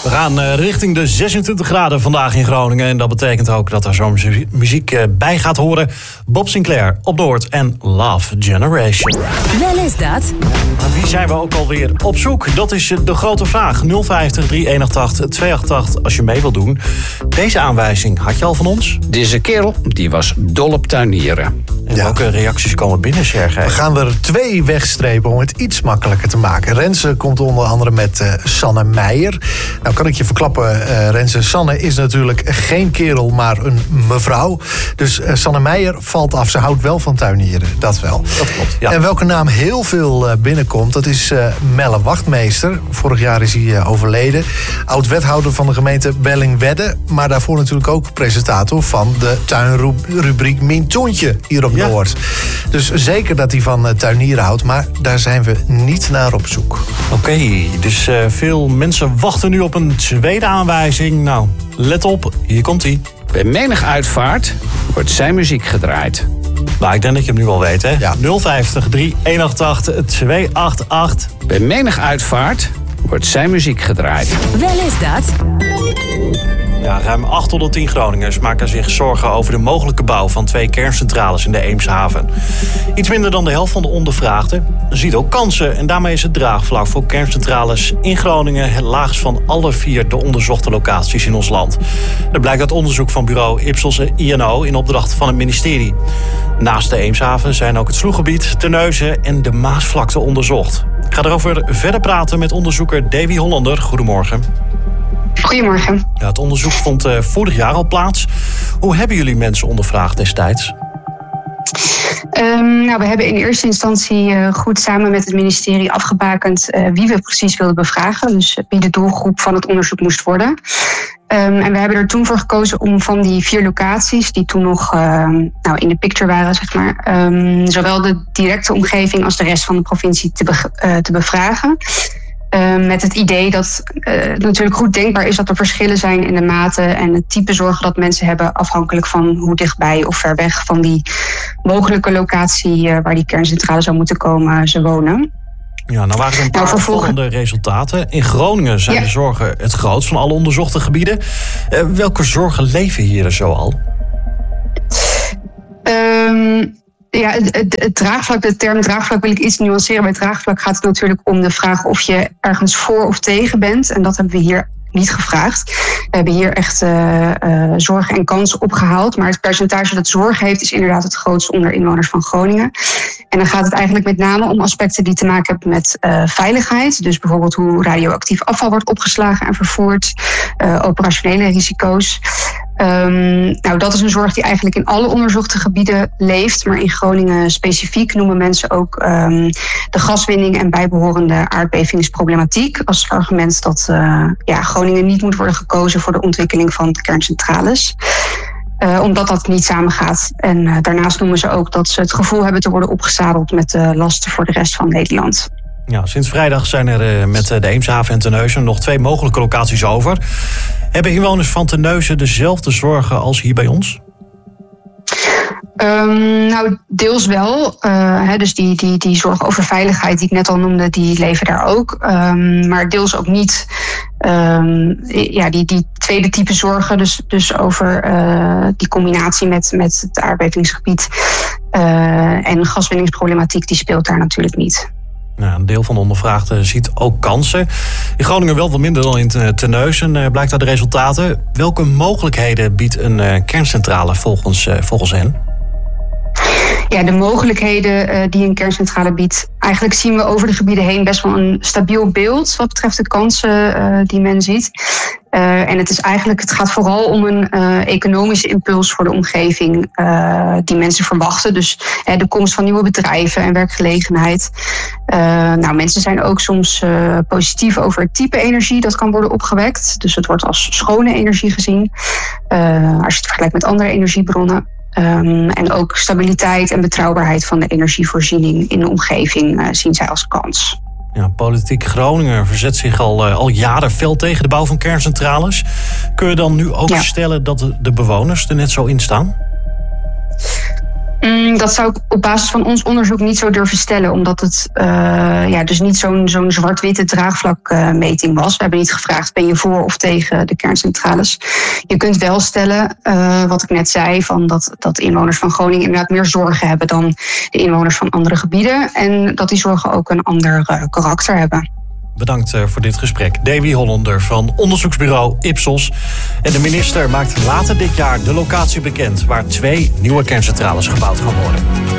We gaan richting de 26 graden vandaag in Groningen. En dat betekent ook dat er zo'n muziek bij gaat horen. Bob Sinclair op Noord en Love Generation. Wel is dat. Maar wie zijn we ook alweer op zoek? Dat is de grote vraag. 050 388 288 als je mee wilt doen. Deze aanwijzing had je al van ons? Deze kerel die was dol op tuinieren. En welke reacties komen binnen, Sergej? We gaan er 2 wegstrepen om het iets makkelijker te maken. Renze komt onder andere met Sanne Meijer. Nou kan ik je verklappen, Renze, Sanne is natuurlijk geen kerel, maar een mevrouw. Dus Sanne Meijer valt af. Ze houdt wel van tuinieren, dat wel. Dat klopt, ja. En welke naam heel veel binnenkomt, dat is Melle Wachtmeester. Vorig jaar is hij overleden. Oud-wethouder van de gemeente Bellingwedde. Maar daarvoor natuurlijk ook presentator van de tuinrubriek Mintoentje hier op Noord. Dus zeker dat hij van tuinieren houdt, maar daar zijn we niet naar op zoek. Oké, dus veel mensen wachten nu op een tweede aanwijzing. Nou, let op, hier komt hij. Bij menig uitvaart wordt zijn muziek gedraaid. Nou, ik denk dat je hem nu al weet, hè? Ja. 050 388 288. Bij menig uitvaart wordt zijn muziek gedraaid. Wel is dat. Ja, ruim 8 tot 10 Groningers maken zich zorgen over de mogelijke bouw van 2 kerncentrales in de Eemshaven. Iets minder dan de helft van de ondervraagden ziet ook kansen. En daarmee is het draagvlak voor kerncentrales in Groningen het laagst van alle 4 de onderzochte locaties in ons land. Dat blijkt uit onderzoek van bureau Ipsos en INO in opdracht van het ministerie. Naast de Eemshaven zijn ook het Sloeggebied, Terneuzen en de Maasvlakte onderzocht. Ik ga erover verder praten met onderzoeker Davy Hollander. Goedemorgen. Goedemorgen. Ja, het onderzoek vond vorig jaar al plaats. Hoe hebben jullie mensen ondervraagd destijds? We hebben in eerste instantie goed samen met het ministerie afgebakend wie we precies wilden bevragen. Dus wie de doelgroep van het onderzoek moest worden. En we hebben er toen voor gekozen om van die 4 locaties die toen nog in de picture waren, zeg maar, zowel de directe omgeving als de rest van de provincie te bevragen. Met het idee dat het natuurlijk goed denkbaar is dat er verschillen zijn in de mate en het type zorgen dat mensen hebben, afhankelijk van hoe dichtbij of ver weg van die mogelijke locatie waar die kerncentrale zou moeten komen ze wonen. Ja, nou waren er een paar opvallende resultaten. In Groningen zijn de zorgen het grootst van alle onderzochte gebieden. Welke zorgen leven hier zo al? Het draagvlak, de term draagvlak wil ik iets nuanceren. Bij draagvlak gaat het natuurlijk om de vraag of je ergens voor of tegen bent. En dat hebben we hier niet gevraagd. We hebben hier echt zorgen en kansen opgehaald. Maar het percentage dat zorg heeft is inderdaad het grootst onder inwoners van Groningen. En dan gaat het eigenlijk met name om aspecten die te maken hebben met veiligheid. Dus bijvoorbeeld hoe radioactief afval wordt opgeslagen en vervoerd. Operationele risico's. Dat is een zorg die eigenlijk in alle onderzochte gebieden leeft. Maar in Groningen specifiek noemen mensen ook de gaswinning en bijbehorende aardbevingsproblematiek als argument dat Groningen niet moet worden gekozen voor de ontwikkeling van de kerncentrales. Omdat dat niet samengaat. En daarnaast noemen ze ook dat ze het gevoel hebben te worden opgezadeld met de lasten voor de rest van Nederland. Ja, sinds vrijdag zijn er met de Eemshaven en Terneuzen nog 2 mogelijke locaties over. Hebben inwoners van Terneuzen dezelfde zorgen als hier bij ons? Deels wel. Dus die zorg over veiligheid die ik net al noemde, die leven daar ook. Maar deels ook niet. Die tweede type zorgen, dus over die combinatie met het aardbevingsgebied en gaswinningsproblematiek, die speelt daar natuurlijk niet. Nou, een deel van de ondervraagden ziet ook kansen. In Groningen wel wat minder dan in Terneuzen, blijkt uit de resultaten. Welke mogelijkheden biedt een kerncentrale volgens hen? Ja, de mogelijkheden die een kerncentrale biedt. Eigenlijk zien we over de gebieden heen best wel een stabiel beeld wat betreft de kansen die men ziet. En het gaat vooral om een economische impuls voor de omgeving die mensen verwachten. Dus de komst van nieuwe bedrijven en werkgelegenheid. Mensen zijn ook soms positief over het type energie dat kan worden opgewekt. Dus het wordt als schone energie gezien. Als je het vergelijkt met andere energiebronnen. En ook stabiliteit en betrouwbaarheid van de energievoorziening in de omgeving zien zij als kans. Ja, politiek Groningen verzet zich al jaren fel tegen de bouw van kerncentrales. Kun je dan nu ook stellen dat de bewoners er net zo in staan? Dat zou ik op basis van ons onderzoek niet zo durven stellen. Omdat het dus niet zo'n zwart-witte draagvlakmeting was. We hebben niet gevraagd, ben je voor of tegen de kerncentrales? Je kunt wel stellen, wat ik net zei, van dat inwoners van Groningen inderdaad meer zorgen hebben dan de inwoners van andere gebieden. En dat die zorgen ook een ander karakter hebben. Bedankt voor dit gesprek. Davy Hollander van onderzoeksbureau Ipsos. En de minister maakt later dit jaar de locatie bekend waar 2 nieuwe kerncentrales gebouwd gaan worden.